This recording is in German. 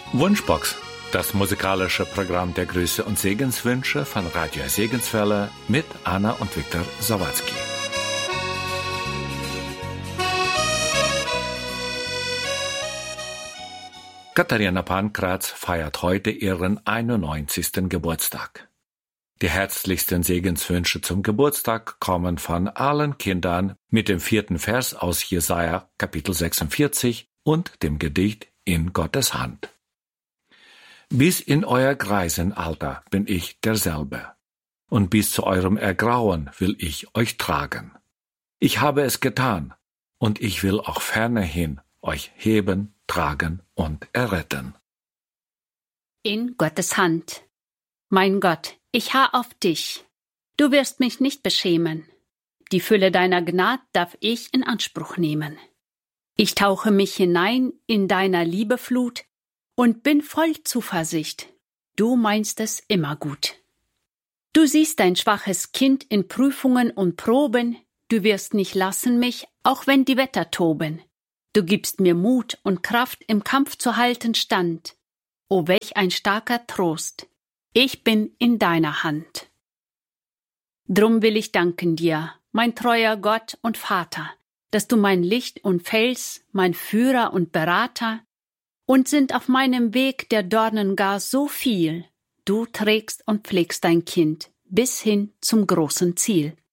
Wunschbox, das musikalische Programm der Grüße und Segenswünsche von Radio Segenswelle mit Anna und Viktor Sawatzki. Katharina Pankratz feiert heute ihren 91. Geburtstag. Die herzlichsten Segenswünsche zum Geburtstag kommen von allen Kindern mit dem 4. Vers aus Jesaja Kapitel 46 und dem Gedicht In Gottes Hand. Bis in euer Greisenalter bin ich derselbe, und bis zu eurem Ergrauen will ich euch tragen. Ich habe es getan, und ich will auch fernerhin euch heben, tragen und erretten. In Gottes Hand. Mein Gott, ich harr auf dich. Du wirst mich nicht beschämen. Die Fülle deiner Gnade darf ich in Anspruch nehmen. Ich tauche mich hinein in deiner Liebeflut und bin voll Zuversicht. Du meinst es immer gut. Du siehst dein schwaches Kind in Prüfungen und Proben. Du wirst nicht lassen mich, auch wenn die Wetter toben. Du gibst mir Mut und Kraft, im Kampf zu halten stand. O welch ein starker Trost! Ich bin in deiner Hand. Drum will ich danken dir, mein treuer Gott und Vater, dass du mein Licht und Fels, mein Führer und Berater, und sind auf meinem Weg der Dornen gar so viel. Du trägst und pflegst dein Kind bis hin zum großen Ziel.